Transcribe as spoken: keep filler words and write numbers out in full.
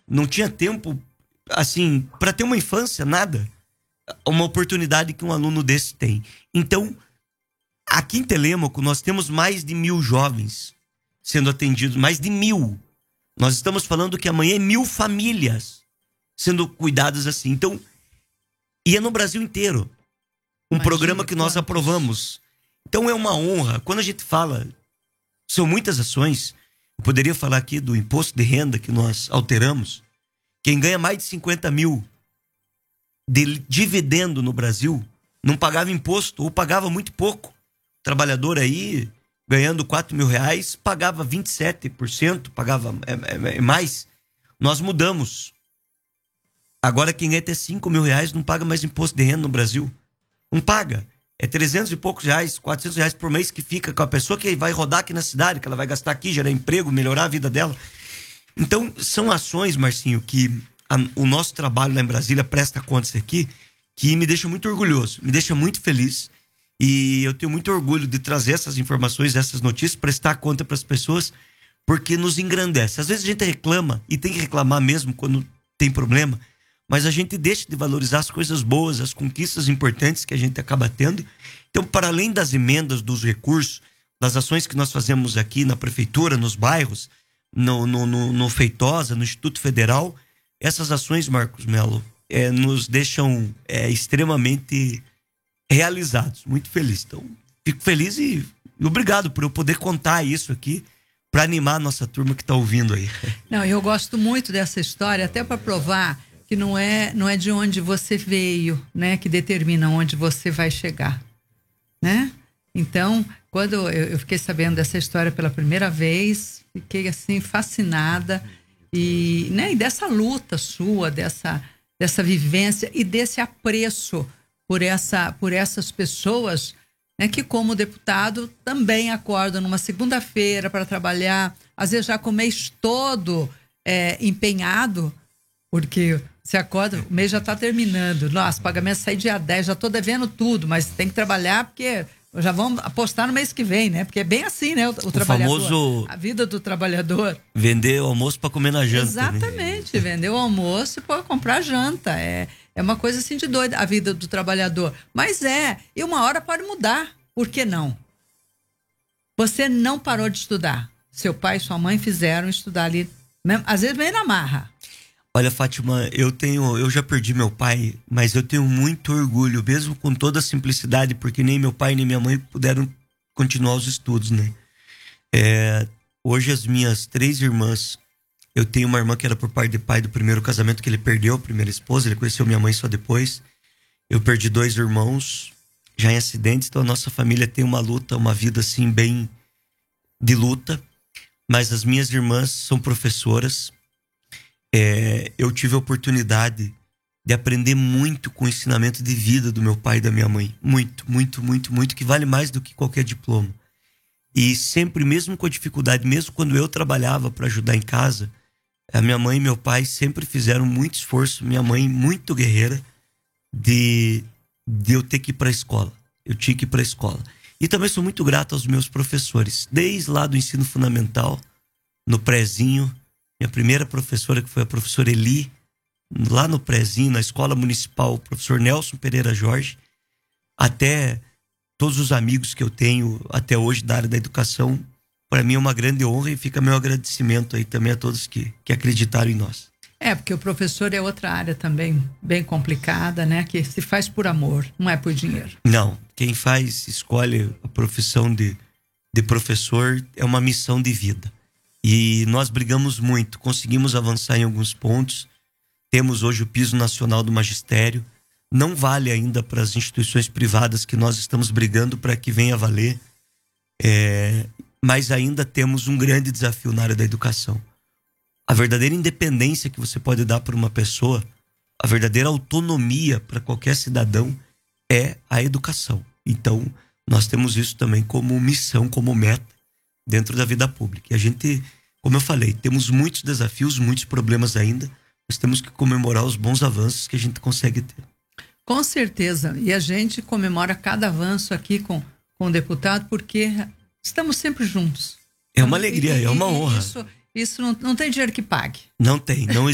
não tinha tempo, assim, para ter uma infância, nada. Uma oportunidade que um aluno desse tem. Então, aqui em Telêmaco, nós temos mais de mil jovens sendo atendidos, mais de mil. Nós estamos falando que amanhã é mil famílias sendo cuidadas assim. Então, e é no Brasil inteiro. Um Imagina programa que nós quantos. aprovamos. Então, é uma honra. Quando a gente fala, são muitas ações. Eu poderia falar aqui do imposto de renda que nós alteramos. Quem ganha mais de cinquenta mil de dividendo no Brasil não pagava imposto ou pagava muito pouco. O trabalhador aí, ganhando quatro mil reais, pagava vinte e sete por cento, pagava é, é, é mais. Nós mudamos. Agora quem ganha até cinco mil reais não paga mais imposto de renda no Brasil. Não paga. É trezentos e poucos reais, quatrocentos reais por mês que fica com a pessoa que vai rodar aqui na cidade, que ela vai gastar aqui, gerar emprego, melhorar a vida dela. Então, são ações, Marcinho, que a, o nosso trabalho lá em Brasília presta conta disso aqui, que me deixa muito orgulhoso, me deixa muito feliz. E eu tenho muito orgulho de trazer essas informações, essas notícias, prestar conta para as pessoas, porque nos engrandece. Às vezes a gente reclama, e tem que reclamar mesmo quando tem problema, mas a gente deixa de valorizar as coisas boas, as conquistas importantes que a gente acaba tendo. Então, para além das emendas, dos recursos, das ações que nós fazemos aqui na prefeitura, nos bairros, no, no, no, no Feitosa, no Instituto Federal, essas ações, Marcos Melo, é, nos deixam é, extremamente realizados, muito felizes. Então, fico feliz e, e obrigado por eu poder contar isso aqui para animar a nossa turma que está ouvindo aí. Não, eu gosto muito dessa história, até para provar que não é, não é de onde você veio, né, que determina onde você vai chegar, né? Então, quando eu, eu fiquei sabendo dessa história pela primeira vez, fiquei assim fascinada e, né, e dessa luta sua, dessa, dessa vivência e desse apreço por, essa, por essas pessoas, né, que como deputado também acordam numa segunda-feira para trabalhar, às vezes já com o mês todo é, empenhado, porque você acorda, o mês já está terminando. Nossa, pagamento sai dia dez, já estou devendo tudo, mas tem que trabalhar porque já vamos apostar no mês que vem, né? Porque é bem assim, né? O, o, o trabalhador. Famoso a vida do trabalhador. Vender o almoço para comer na janta. Exatamente, né? Vender o almoço para comprar janta. É, é uma coisa assim de doida, a vida do trabalhador. Mas é, e uma hora pode mudar. Por que não? Você não parou de estudar. Seu pai e sua mãe fizeram estudar ali, mesmo, às vezes meio na marra. Olha, Fátima, eu tenho, eu já perdi meu pai, mas eu tenho muito orgulho, mesmo com toda a simplicidade, porque nem meu pai nem minha mãe puderam continuar os estudos, né? É, hoje as minhas três irmãs, eu tenho uma irmã que era por parte de pai do primeiro casamento que ele perdeu, a primeira esposa, ele conheceu minha mãe só depois. Eu perdi dois irmãos, já em acidentes, então a nossa família tem uma luta, uma vida assim bem de luta, mas as minhas irmãs são professoras. É, eu tive a oportunidade de aprender muito com o ensinamento de vida do meu pai e da minha mãe. Muito, muito, muito, muito, que vale mais do que qualquer diploma. E sempre, mesmo com a dificuldade, mesmo quando eu trabalhava para ajudar em casa, a minha mãe e meu pai sempre fizeram muito esforço, minha mãe muito guerreira, de, de eu ter que ir para a escola. Eu tinha que ir para a escola. E também sou muito grato aos meus professores, desde lá do ensino fundamental, no prézinho. Minha primeira professora, que foi a professora Eli, lá no prézinho, na escola municipal, o professor Nelson Pereira Jorge, até todos os amigos que eu tenho até hoje da área da educação, para mim é uma grande honra e fica meu agradecimento aí também a todos que, que acreditaram em nós. É, porque o professor é outra área também bem complicada, né? Que se faz por amor, não é por dinheiro. Não, quem faz, escolhe a profissão de, de professor é uma missão de vida. E nós brigamos muito, conseguimos avançar em alguns pontos. Temos hoje o piso nacional do magistério. Não vale ainda para as instituições privadas que nós estamos brigando para que venha a valer. É, mas ainda temos um grande desafio na área da educação. A verdadeira independência que você pode dar para uma pessoa, a verdadeira autonomia para qualquer cidadão é a educação. Então, nós temos isso também como missão, como meta dentro da vida pública. E a gente, como eu falei, temos muitos desafios, muitos problemas ainda, mas temos que comemorar os bons avanços que a gente consegue ter. Com certeza. E a gente comemora cada avanço aqui com, com o deputado, porque estamos sempre juntos. É uma alegria, e, é uma honra. Isso, isso não, não tem dinheiro que pague. Não tem, não